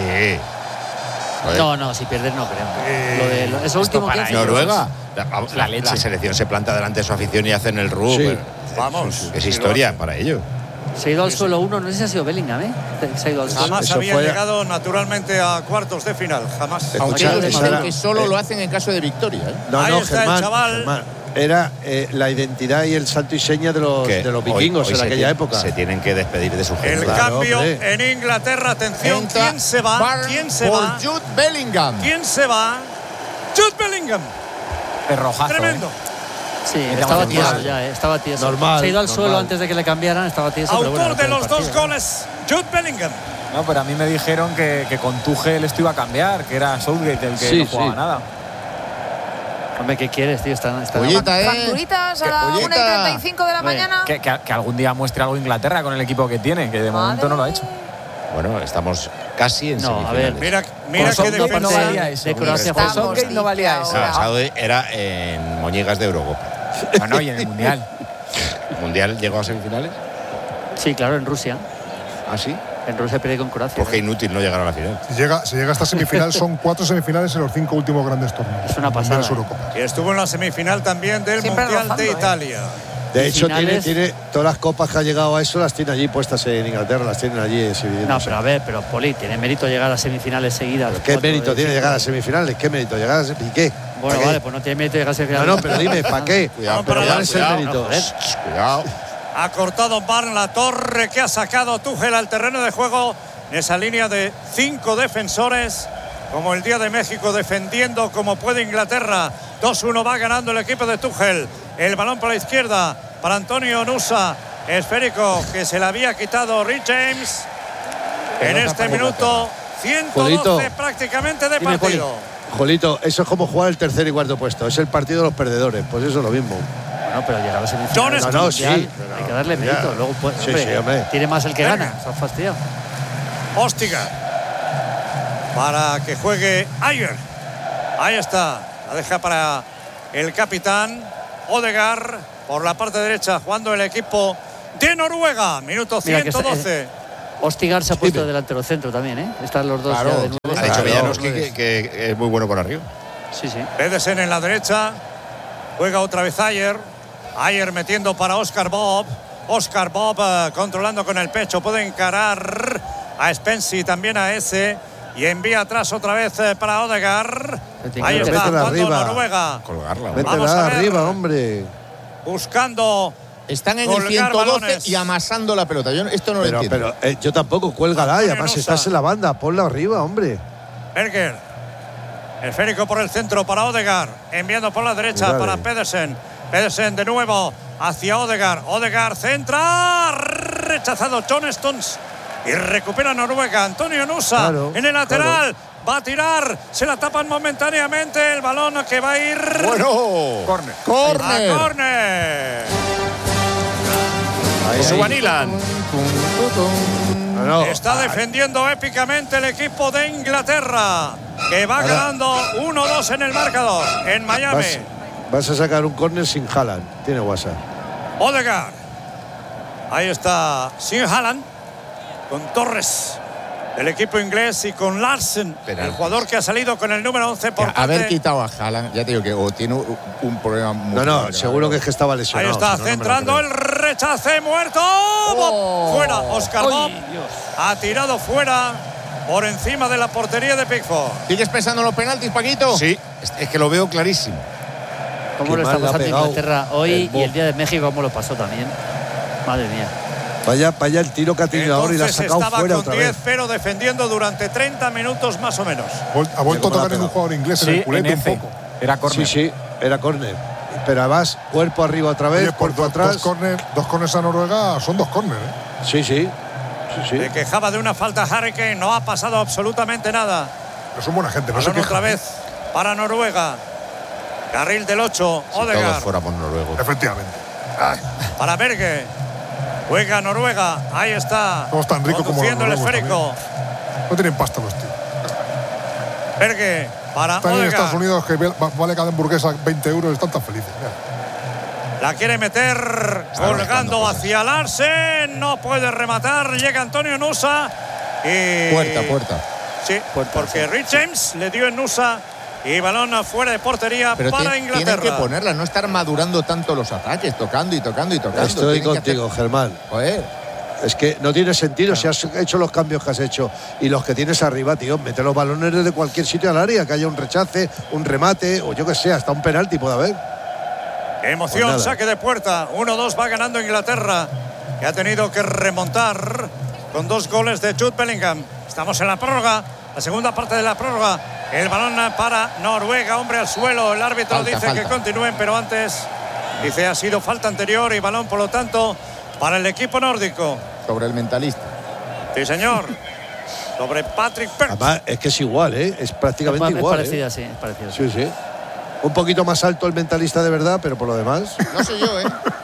No, si pierdes no creo. Eso último para Noruega. La selección se planta delante de su afición y hacen el Ru. Sí. Vamos. Es historia para ellos. Se ha ido al suelo uno, no sé si ha sido Bellingham, Se ha ido al suelo. Jamás había llegado naturalmente a cuartos de final, jamás. Aunque ellos dicen que solo lo hacen en caso de victoria. Ahí está el chaval. Era la identidad y el santo y seña de los vikingos hoy en aquella época. Se tienen que despedir de su gente. El cambio en Inglaterra. Atención, ¿quién se va? Jude Bellingham. ¿Quién se va? Jude Bellingham. De rojazo. Tremendo. Sí, estaba tieso ya, estaba tieso. Normal, se ha ido al suelo antes de que le cambiaran, estaba tieso. Autor de los 2 goles, Jude Bellingham. No, pero a mí me dijeron que con Tuchel esto iba a cambiar, que era Southgate el que no jugaba nada. Hombre, ¿qué quieres, tío? Facturitas a la 1:35 de la mañana. Que algún día muestre algo Inglaterra con el equipo que tiene, que de momento no lo ha hecho. Bueno, estamos casi en semifinales. A ver, mira qué defensa no valía eso. De Croacia Southgate no valía eso. Saudi era en Moñigas de Eurocopa. No, y en el Mundial. ¿El Mundial llegó a semifinales? Sí, claro, en Rusia. ¿Ah, sí? En Rusia perdió con Croacia. Porque inútil no llegar a la final. Si llega a esta semifinal, son 4 semifinales en los 5 últimos grandes torneos. Es una pasada. Y estuvo en la semifinal también del Mundial de Italia. De hecho, tiene todas las copas que ha llegado a eso, las tiene allí puestas en Inglaterra, las tienen allí exhibidas. No, pero a ver, Poli, tiene mérito llegar a semifinales seguidas. ¿Qué mérito tiene llegar a semifinales? ¿Qué mérito llegar a semifinales? ¿Y qué? Bueno, vale, pues no tiene mérito llegar a semifinales. No, pero dime, ¿para qué? Cuidado, ¿Cuál es el mérito? Cuidado. Ha cortado Barn la torre que ha sacado Tuchel al terreno de juego en esa línea de 5 defensores, como el día de México, defendiendo como puede Inglaterra. 2-1 va ganando el equipo de Tuchel. El balón por la izquierda para Antonio Nusa. Esférico que se le había quitado Rhys James. en este minuto 112 prácticamente de partido. Jolito, eso es como jugar el tercer y cuarto puesto. Es el partido de los perdedores. Pues eso es lo mismo. No, pero llegar a la semifinal. No, sí. Hay que darle mérito. Luego, pues, hombre, tiene más el que gana. Se ha fastidiado. Ostigar. Para que juegue Ayer. Ahí está. La deja para el capitán Odegaard. Por la parte derecha, jugando el equipo de Noruega. Minuto 112. Ostigar se ha puesto delantero centro también, ¿eh? Están los dos ya de nuevo. Ha dicho Villanowski que es muy bueno por arriba. Sí. Pedersen en la derecha. Juega otra vez Ayer. Ayer metiendo para Oscar Bob. Oscar Bob controlando con el pecho. Puede encarar a Spence y también a ese. Y envía atrás otra vez para Odegaard. Ahí está, arriba. Noruega. Colgarla. Métela arriba, hombre. Buscando. Están en el 112 balones. y amasando la pelota. Yo esto no lo entiendo. Pero yo tampoco, cuélgala. Y además estás en la banda. Ponla arriba, hombre. Berger. Esférico por el centro para Odegaard. Enviando por la derecha para Pedersen. Pedersen de nuevo hacia Odegaard. Odegaard centra. Rechazado John Stones. Y recupera Noruega. Antonio Nusa en el lateral. Va a tirar. Se la tapan momentáneamente. El balón que va a ir. Bueno. Córner. Joshua Nilan. Está defendiendo épicamente el equipo de Inglaterra, que va ganando 1-2 en el marcador en Miami. Vas a sacar un córner sin Haaland. Tiene WhatsApp. Odegaard. Ahí está sin Haaland, con Torres del equipo inglés y con Larsen, el jugador que ha salido con el número 11 por parte. Haber quitado a Haaland, ya te digo que o tiene un problema muy seguro que es que estaba lesionado. Ahí está, centrando el rechace, muerto. Fuera, Oscar Bob ha tirado fuera por encima de la portería de Pickford. ¿Sigues pensando en los penaltis, Paquito? Sí, es que lo veo clarísimo. ¿Cómo lo está pasando Inglaterra hoy y el día de México cómo lo pasó también? Madre mía. Vaya el tiro que ha tenido ahora y la ha sacado fuera otra vez. Pero defendiendo durante 30 minutos más o menos. Ha vuelto a tocar en un jugador inglés en el culete un poco. Era córner. Sí, era córner. Pero además, cuerpo arriba otra vez, cuerpo atrás. Dos córners a Noruega son dos córners, ¿eh? Sí. Se quejaba de una falta Harry Kane, no ha pasado absolutamente nada. Pero son buena gente, no se quejan. Otra vez para Noruega. Carril del 8, Odegaard. Todos fuéramos noruegos. Efectivamente. Para Berge. Juega Noruega, ahí está. Todos tan ricos como los el esférico. No tienen pasta los tíos. Berge para Están Odegaard. en Estados Unidos que vale cada hamburguesa 20 euros, están tan felices. La quiere meter colgando hacia Larsen. No puede rematar. Llega Antonio Nusa. Y Puerta. Sí, porque Rich James le dio en Nusa. Y balón fuera de portería para Inglaterra. Tienen que ponerla, no estar madurando tanto los ataques, tocando. Estoy contigo, Germán. Joder. Es que no tiene sentido si has hecho los cambios que has hecho y los que tienes arriba, tío. Mete los balones desde cualquier sitio al área, que haya un rechace, un remate o yo que sé, hasta un penalti puede haber. Emoción, Pues saque de puerta. 1-2 va ganando Inglaterra, que ha tenido que remontar con 2 goles de Jude Bellingham. Estamos en la prórroga, la segunda parte de la prórroga. El balón para Noruega, hombre al suelo. El árbitro dice que continúen, pero antes dice ha sido falta anterior y balón, por lo tanto, para el equipo nórdico. Sobre el mentalista. Sí, señor. Sobre Patrick Perch. Además, es que es igual, ¿eh? Es prácticamente igual. Es parecida, sí, es parecida. Sí. Un poquito más alto el mentalista de verdad, pero por lo demás. No soy yo, ¿eh?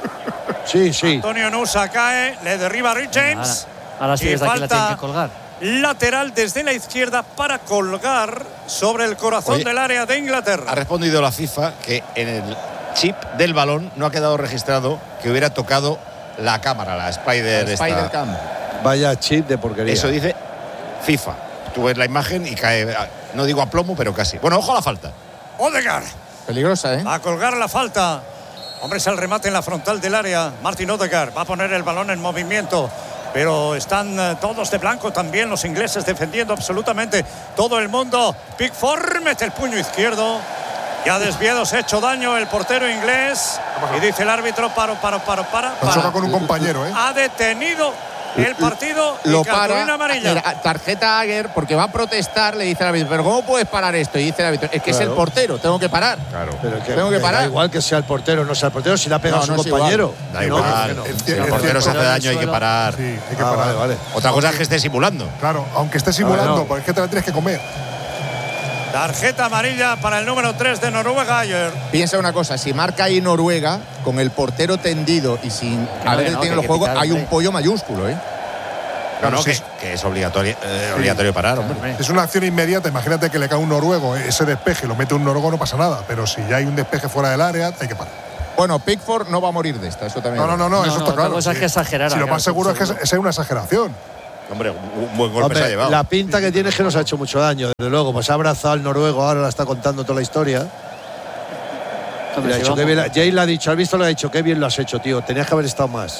Sí. Antonio Nusa cae, le derriba a Rich James. Ahora sí, desde aquí la tienen que colgar. Lateral desde la izquierda para colgar sobre el corazón del área de Inglaterra. Ha respondido la FIFA que en el chip del balón no ha quedado registrado que hubiera tocado la cámara, la Spider Cam. Vaya chip de porquería. Eso dice FIFA. Tú ves la imagen y cae, no digo a plomo, pero casi. Bueno, ojo a la falta. Odegaard. Peligrosa, ¿eh? A colgar la falta. Hombre, es el remate en la frontal del área. Martin Odegaard va a poner el balón en movimiento. Pero están todos de blanco también los ingleses defendiendo absolutamente todo el mundo. Pickford mete el puño izquierdo. Ya desviado, se ha hecho daño el portero inglés. Y dice el árbitro, para. Choca con un compañero, ¿eh? Ha detenido el partido lo y cartulina amarilla. Mira, tarjeta a Agger porque va a protestar, le dice al árbitro, pero ¿cómo puedes parar esto? Y dice el árbitro, es que es el portero, tengo que parar. Claro. Pero tengo que parar. Da igual que sea el portero o no sea el portero, si le ha pegado a su compañero. Da igual. Si el portero se hace daño, hay que parar. Sí, hay que parar. Vale. Otra cosa es que esté simulando. Claro, aunque esté simulando, porque es que te la tienes que comer. Tarjeta amarilla para el número 3 de Noruega ayer. Piensa una cosa, si marca ahí Noruega, con el portero tendido y sin haber detenido el juego, hay un pollo mayúsculo, ¿eh? No, que es obligatorio parar, hombre. Es una acción inmediata. Imagínate que le cae un noruego, ese despeje, lo mete un noruego, no pasa nada. Pero si ya hay un despeje fuera del área, hay que parar. Bueno, Pickford no va a morir de esta, eso también. No, eso está claro. Cosa es que exagerar. Si lo más seguro es que es una exageración. Hombre, un buen golpe se ha llevado. La pinta que tiene es que nos ha hecho mucho daño, desde luego. Pues ha abrazado al noruego, ahora la está contando toda la historia. Le ha dicho que bien, Jay le ha dicho, has visto, le ha dicho, qué bien lo has hecho, tío. Tenías que haber estado más.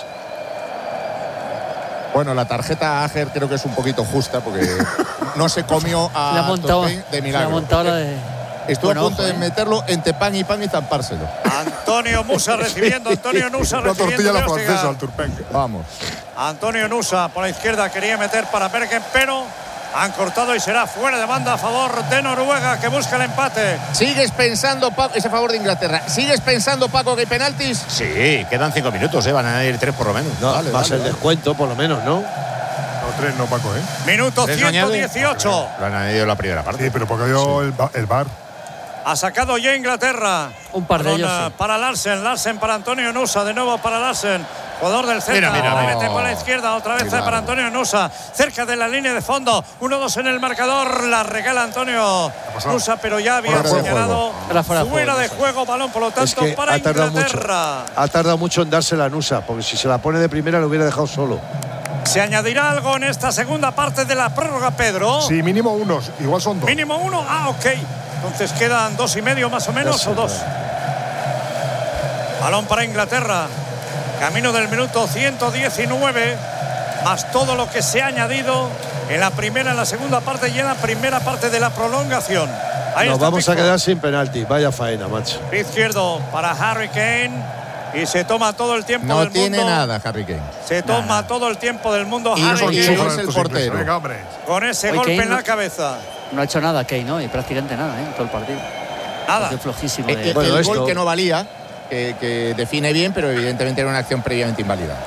Bueno, la tarjeta a Agger creo que es un poquito justa porque no se comió a Turpin de milagro. Estuvo a punto de meterlo entre pan y zampárselo. Antonio Nusa recibiendo, Antonio Nusa recibiendo. Una tortilla a la francesa al Turpin. Vamos. Antonio Nusa por la izquierda quería meter para Bergen, pero han cortado y será fuera de banda a favor de Noruega, que busca el empate. ¿Sigues pensando, Paco, ese favor de Inglaterra, ¿sigues pensando, Paco, que hay penaltis? Sí, quedan 5 minutos, van a ir 3 por lo menos. No, va a ser descuento, por lo menos, ¿no? No, 3 no, Paco, ¿eh? Minuto 118. Lo han añadido en la primera parte. Sí, pero porque dio el VAR. Ha sacado ya Inglaterra. Un par de ellos. Para Larsen para Antonio Nusa, de nuevo para Larsen. Jugador del centro, mete por la izquierda, otra vez para Antonio Nusa, cerca de la línea de fondo, 1-2 en el marcador, la regala Antonio Nusa, pero ya había señalado fuera de juego, balón, por lo tanto, es que para Inglaterra. Ha tardado mucho en dársela a Nusa, porque si se la pone de primera lo hubiera dejado solo. ¿Se añadirá algo en esta segunda parte de la prórroga, Pedro? Sí, mínimo 1, igual son 2. Mínimo 1, ok. Entonces quedan 2,5 más o menos, o 2. Balón para Inglaterra. Camino del minuto 119, más todo lo que se ha añadido en la primera, en la segunda parte y en la primera parte de la prolongación. Ahí nos vamos a quedar sin penalti. Vaya faena, macho. Izquierdo para Harry Kane y se toma todo el tiempo del mundo. No tiene nada, Harry Kane. Se toma todo el tiempo del mundo. Y Harry Kane es el portero. Con ese golpe en la cabeza. No ha hecho nada Kane, ¿no? Y prácticamente nada, ¿eh? Todo el partido. Nada. Es flojísimo. El gol que no valía. Que define bien, pero evidentemente era una acción previamente inválida.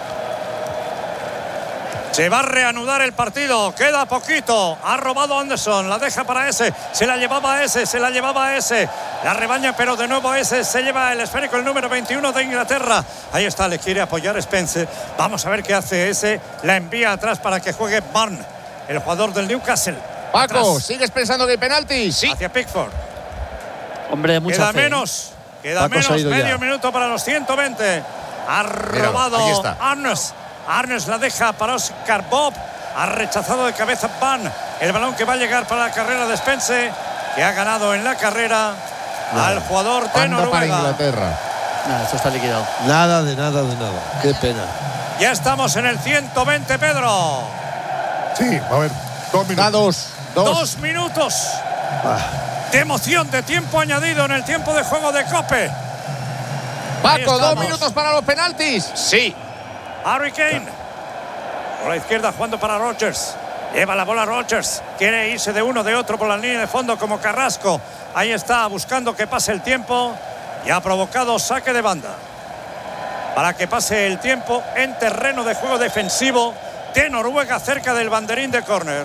Se va a reanudar el partido, queda poquito. Ha robado Anderson, la deja para ese, se la llevaba a ese, la rebaña, pero de nuevo ese se lleva el esférico, el número 21 de Inglaterra. Ahí está, le quiere apoyar Spence. Vamos a ver qué hace ese, la envía atrás para que juegue Barn, el jugador del Newcastle. Paco, atrás. ¿Sigues pensando que hay penalti? Sí. Hacia Pickford. Hombre, mucha Queda fe. menos. Queda menos, medio minuto para los 120. Ha robado Arnes la deja para Oscar Bob. Ha rechazado de cabeza Van. El balón que va a llegar para la carrera de Spence, que ha ganado en la carrera al jugador de Noruega. Para Inglaterra. Nada, eso está liquidado. Nada. Qué pena. Ya estamos en el 120, Pedro. Sí, a ver, 2 minutos. Dos minutos. De emoción, de tiempo añadido en el tiempo de juego de Cope. Paco, 2 minutos para los penaltis. Sí. Harry Kane. Por la izquierda jugando para Rodgers. Lleva la bola Rodgers. Quiere irse de uno, de otro por la línea de fondo como Carrasco. Ahí está buscando que pase el tiempo. Y ha provocado saque de banda. Para que pase el tiempo en terreno de juego defensivo de Noruega cerca del banderín de córner.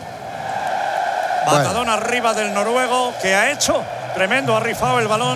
Batadón arriba del noruego, que ha hecho tremendo, ha rifado el balón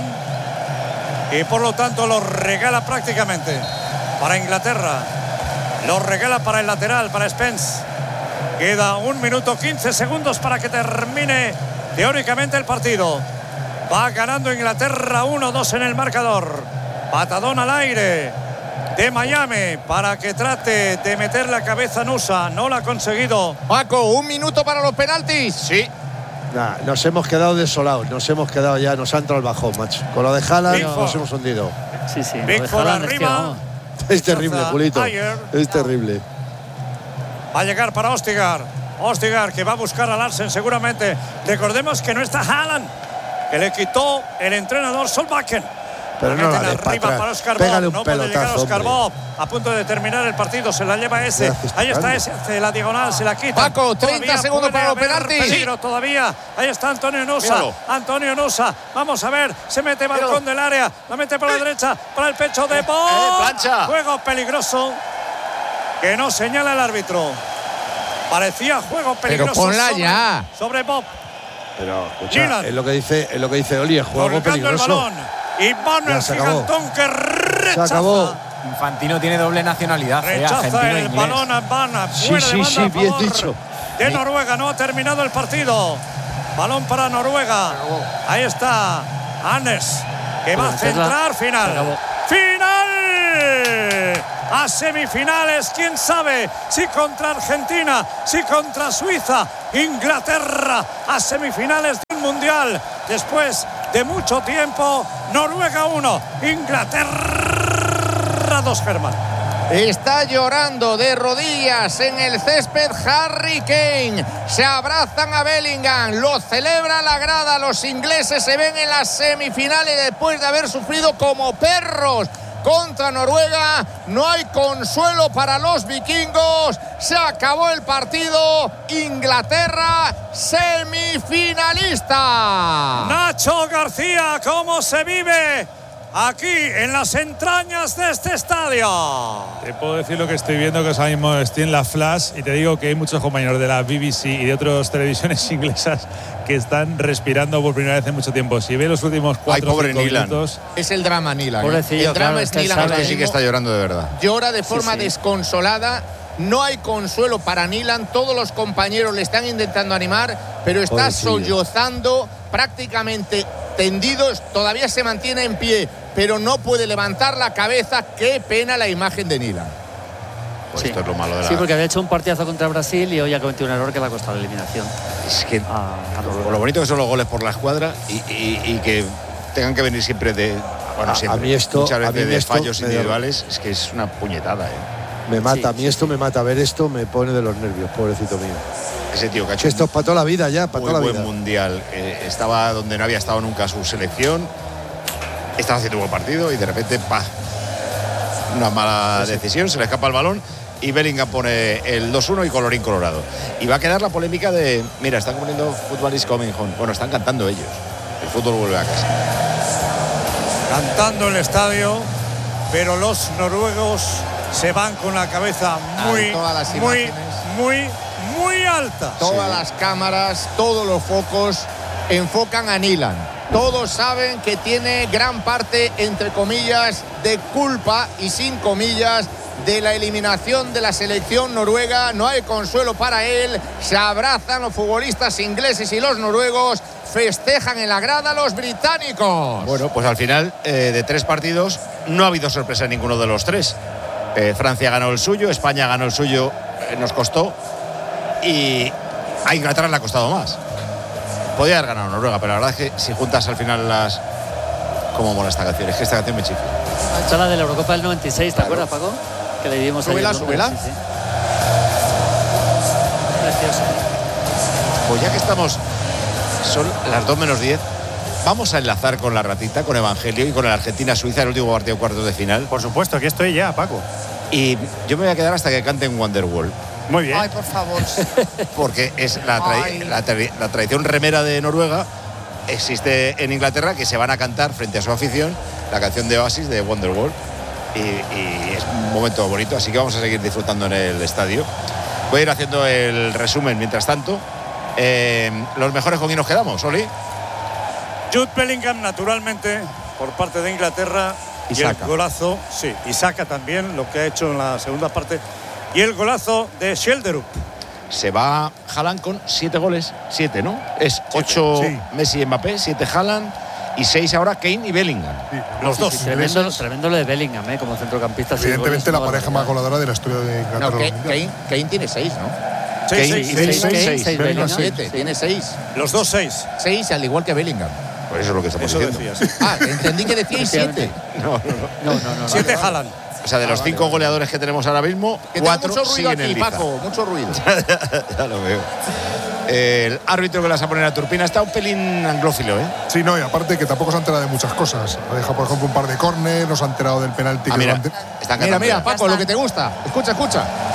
y por lo tanto lo regala prácticamente para Inglaterra. Lo regala para el lateral, para Spence. Queda 1 minuto 15 segundos para que termine teóricamente el partido. Va ganando Inglaterra 1-2 en el marcador. Batadón al aire de Miami para que trate de meter la cabeza Nusa. No lo ha conseguido. Paco, 1 minuto para los penaltis. Sí. Nah, nos hemos quedado desolados, nos hemos quedado ya, nos ha entrado el bajón, macho. Con lo de Haaland nos hemos hundido. Sí. Pickford arriba. Es terrible, Pulito. Es terrible. Va a llegar para Ostigar, que va a buscar a Larsen seguramente. Recordemos que no está Haaland, que le quitó el entrenador Solbakken. Pero no la des arriba para Oscar Bob. No puede llegar Oscar Bob. A punto de terminar el partido. Se la lleva ese. Ahí está ese. Hace la diagonal. Se la quita. Paco, 30 segundos para los penaltis. Peligro todavía. Ahí está Antonio Nusa. Antonio Nusa. Vamos a ver. Se mete balcón del área. La mete para la derecha. Para el pecho de Bob. Plancha. Juego peligroso. Que no señala el árbitro. Parecía juego peligroso. Pero ponla ya. Sobre Bob. Pero escucha, es lo que dice Oli, es juego peligroso. El balón. Y Manuel Gigantón que rechaza. Se acabó. Infantino tiene doble nacionalidad. Rechaza el balón a Bana. Fuera de banda a bien favor dicho. de Noruega. No ha terminado el partido. Balón para Noruega. Ahí está Anes, que va a centrar. Final. ¡Final! A semifinales, quién sabe si contra Argentina, si contra Suiza, Inglaterra a semifinales de un mundial. Después de mucho tiempo, Noruega 1, Inglaterra 2, Germán. Está llorando de rodillas en el césped Harry Kane. Se abrazan a Bellingham. Lo celebra la grada. Los ingleses se ven en las semifinales después de haber sufrido como perros contra Noruega. No hay consuelo para los vikingos. Se acabó el partido. Inglaterra semifinalista. Nacho García, ¿cómo se vive aquí en las entrañas de este estadio? Te puedo decir lo que estoy viendo, que ahora mismo estoy en la Flash, y te digo que hay muchos compañeros de la BBC y de otras televisiones inglesas que están respirando por primera vez en mucho tiempo. Si ve los últimos 4 o 5 minutos… Es el drama Nilan. Pobrecillo, el drama claro, es Nilan. Este sí que está llorando de verdad. Llora de forma desconsolada. No hay consuelo para Nilan. Todos los compañeros le están intentando animar, pero está sollozando, prácticamente tendidos. Todavía se mantiene en pie, pero no puede levantar la cabeza. Qué pena la imagen de Nilan. Pues esto es lo malo de la… Sí, porque había hecho un partidazo contra Brasil y hoy ha cometido un error que le ha costado la eliminación. Es que lo bonito que son los goles por la escuadra y que tengan que venir siempre de… Bueno, siempre. A mí esto, muchas veces de fallos me individuales. Es que es una puñetada, Me mata, a mí esto me mata. Ver esto me pone de los nervios, pobrecito mío. Ese tío que ha hecho esto es para toda la vida ya, para toda la vida. Muy buen mundial. Estaba donde no había estado nunca su selección. Estaba haciendo un buen partido y de repente, una mala decisión, se le escapa el balón y Bellingham pone el 2-1 y colorín colorado. Y va a quedar la polémica de, mira, están poniendo Football is coming home. Bueno, están cantando ellos. El fútbol vuelve a casa. Cantando el estadio, pero los noruegos se van con la cabeza muy alta. Todas las cámaras, todos los focos enfocan a Nilan. Todos saben que tiene gran parte, entre comillas, de culpa y sin comillas, de la eliminación de la selección noruega. No hay consuelo para él. Se abrazan los futbolistas ingleses y los noruegos. Festejan en la grada los británicos. Bueno, pues al final de 3 partidos no ha habido sorpresa en ninguno de los 3. Francia ganó el suyo, España ganó el suyo, nos costó, y a Inglaterra le ha costado más. Podía haber ganado Noruega, pero la verdad es que si juntas al final las… Cómo mola esta canción, es que esta canción me chifla. Esta es la de la Eurocopa del 96, ¿te acuerdas, Paco? Que le dimos súbela. Sí. Preciosa. Pues ya que estamos, son las 2:10, vamos a enlazar con la ratita, con Evangelio y con el Argentina-Suiza, el último partido de cuartos de final. Por supuesto, aquí estoy ya, Paco. Y yo me voy a quedar hasta que canten Wonderwall. Muy bien. Ay, por favor. Porque es la tradición remera de Noruega. Existe en Inglaterra, que se van a cantar frente a su afición la canción de Oasis de Wonderwall. Y es un momento bonito, así que vamos a seguir disfrutando en el estadio. Voy a ir haciendo el resumen mientras tanto. Los mejores, ¿con quién nos quedamos, Oli? Jude Bellingham, naturalmente, por parte de Inglaterra. Y el golazo, y saca también lo que ha hecho en la segunda parte. Y el golazo de Schelderup. Se va Haaland con 7 goles. 7, ¿no? Es 8 Messi y Mbappé, 7 Haaland y 6 ahora Kane y Bellingham. Sí, los dos. Tremendo lo de Bellingham, como centrocampista. Evidentemente la pareja más goleadora de la historia de Inglaterra. No, Kane tiene 6, ¿no? 6. Bellingham 7, tiene 6. Los dos 6. 6, al igual que Bellingham. Pues eso es lo que estamos diciendo. Entendí que decíais 7. No. 7 Haaland. O sea, de los 5 goleadores que tenemos ahora mismo, 4 siguen en liza. Paco, mucho ruido. Ya lo veo. El árbitro que las va a poner a Turpin está un pelín anglófilo, ¿eh? Sí, no, y aparte que tampoco se ha enterado de muchas cosas. Ha dejado, por ejemplo, un par de córner, no se ha enterado del penalti. Mira, que está mira, Paco, lo que te gusta. Escucha.